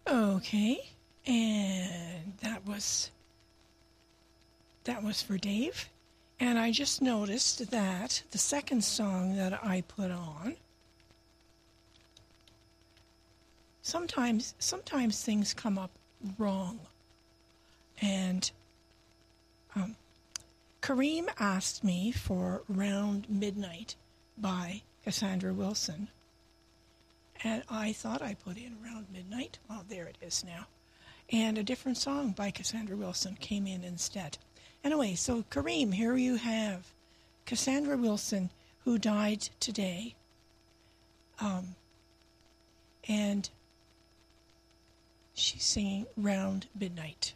Okay, and that was for Dave. And I just noticed that the second song that I put on, sometimes things come up wrong. And Kareem asked me for Round Midnight by Cassandra Wilson. And I thought I put in Round Midnight. Well, there it is now. And a different song by Cassandra Wilson came in instead. Anyway, so Kareem, here you have Cassandra Wilson, who died today. And she's singing Round Midnight.